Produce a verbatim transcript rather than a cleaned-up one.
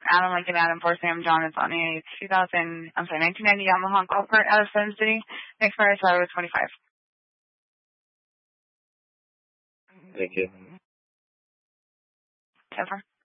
Adam Lincoln, Adam for Sam John. It's on a two thousand, I'm sorry, nineteen ninety Yamaha golf cart out of Sun City. Next price, I was twenty-five. Thank you. Jennifer.